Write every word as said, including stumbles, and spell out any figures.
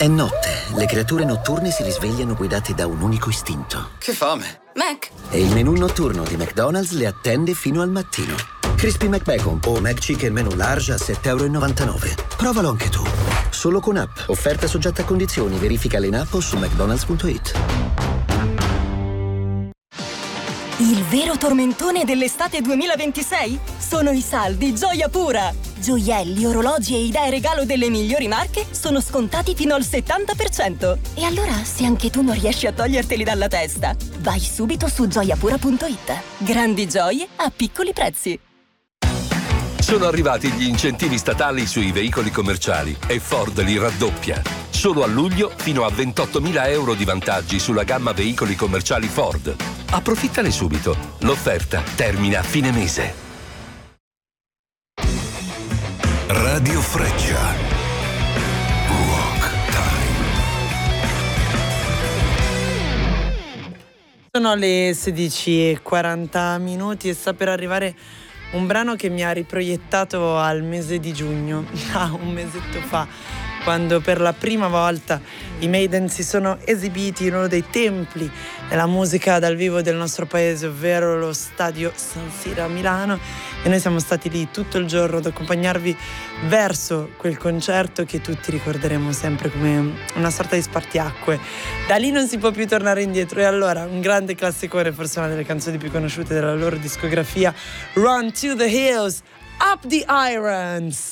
È notte, le creature notturne si risvegliano guidate da un unico istinto. Che fame! Mac! E il menù notturno di McDonald's le attende fino al mattino. Crispy McBacon o McChicken menù large a sette e novantanove euro. Provalo anche tu. Solo con app. Offerta soggetta a condizioni. Verificale in app o su mcdonalds punto it. Il vero tormentone dell'estate duemilaventisei? Sono i saldi Gioia Pura! Gioielli, orologi e idee regalo delle migliori marche sono scontati fino al settanta per cento. E allora, se anche tu non riesci a toglierteli dalla testa, vai subito su gioiapura punto it. Grandi gioie a piccoli prezzi. Sono arrivati gli incentivi statali sui veicoli commerciali e Ford li raddoppia. Solo a luglio fino a ventottomila euro di vantaggi sulla gamma veicoli commerciali Ford. Approfittane subito. L'offerta termina a fine mese. Radio Freccia. Rock Time. Sono le sedici e quaranta minuti e sta per arrivare un brano che mi ha riproiettato al mese di giugno, ah, un mesetto fa, quando per la prima volta i Maiden si sono esibiti in uno dei templi della musica dal vivo del nostro paese, ovvero lo stadio San Siro a Milano, e noi siamo stati lì tutto il giorno ad accompagnarvi verso quel concerto che tutti ricorderemo sempre come una sorta di spartiacque. Da lì non si può più tornare indietro, e allora un grande classicone, forse una delle canzoni più conosciute della loro discografia, Run to the Hills, Up the Irons.